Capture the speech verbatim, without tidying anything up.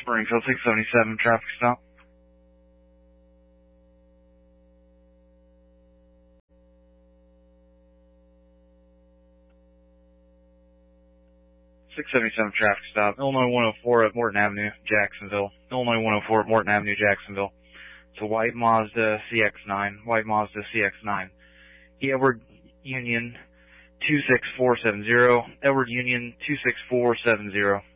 Springfield six seventy-seven, traffic stop. six seventy-seven traffic stop. Illinois one oh four at Morton Avenue, Jacksonville. Illinois one oh four at Morton Avenue, Jacksonville. It's a white Mazda C X nine. White Mazda C X nine. Edward Union two six four seven zero. Edward Union two six four seven zero.